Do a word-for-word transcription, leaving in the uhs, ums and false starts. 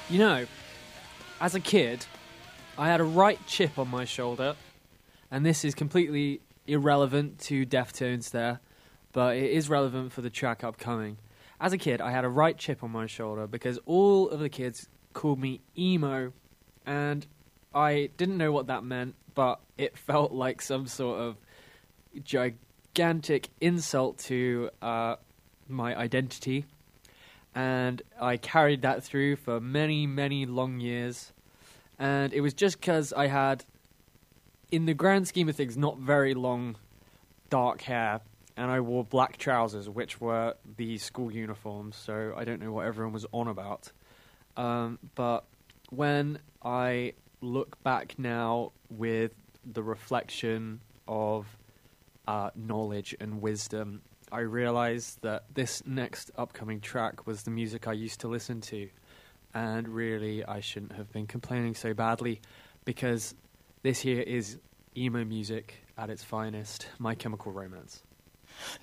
You know, as a kid, I had a right chip on my shoulder, and this is completely irrelevant to Deftones there, but it is relevant for the track upcoming. As a kid, I had a right chip on my shoulder because all of the kids called me emo, and I didn't know what that meant, but it felt like some sort of gigantic insult to uh, my identity, and I carried that through for many, many long years, and it was just because I had, in the grand scheme of things, not very long dark hair, and I wore black trousers, which were the school uniforms, so I don't know what everyone was on about. Um, but when I look back now with the reflection of uh, knowledge and wisdom, I realize that this next upcoming track was the music I used to listen to, and really I shouldn't have been complaining so badly, because this here is emo music at its finest, My Chemical Romance.